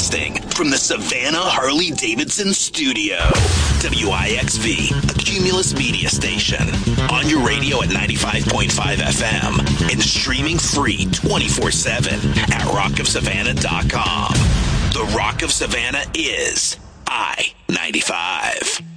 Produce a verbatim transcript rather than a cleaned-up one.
Broadcasting from the Savannah Harley-Davidson studio. W I X V, a Cumulus media station. On your radio at ninety-five point five F M and streaming free twenty-four seven at rock of savannah dot com. The Rock of Savannah is I ninety-five.